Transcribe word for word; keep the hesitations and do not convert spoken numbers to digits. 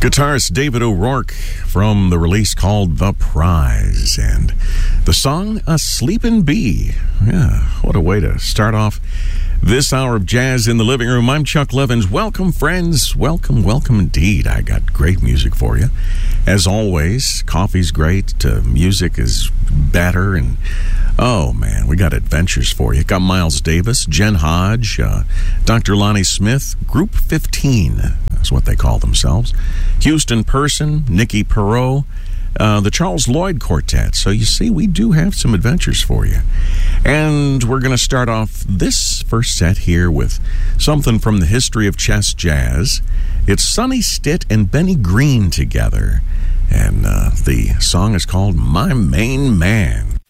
Guitarist David O'Rourke from the release called The Prize, and the song A Sleepin' Bee. Yeah, what a way to start off this hour of Jazz in the Living Room. I'm Chuck Levins. Welcome, friends. Welcome, welcome indeed. I got great music for you. As always, coffee's great, uh, music is better, and oh, man, we got adventures for you. Got Miles Davis, Jen Hodge, uh, Doctor Lonnie Smith, Group fifteen, that's what they call themselves, Houston Person, Nikki Perot, uh, the Charles Lloyd Quartet. So you see, we do have some adventures for you. And we're going to start off this first set here with something from the history of chess jazz. It's Sonny Stitt and Benny Green together. And uh, the song is called My Main Man.